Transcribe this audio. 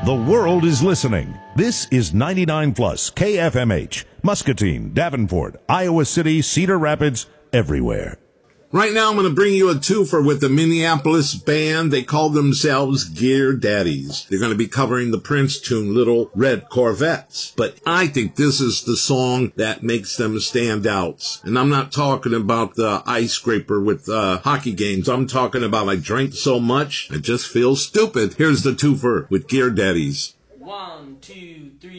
The world is listening. This is 99 Plus KFMH, Muscatine, Davenport, Iowa City, Cedar Rapids, everywhere. Right now, I'm going to bring you a twofer with the Minneapolis band. They call themselves Gear Daddies. They're going to be covering the Prince tune, Little Red Corvettes. But I think this is the song that makes them stand out. And I'm not talking about the ice scraper with hockey games. I'm talking about I drank so much, I just feel stupid. Here's the twofer with Gear Daddies. 1, 2, 3.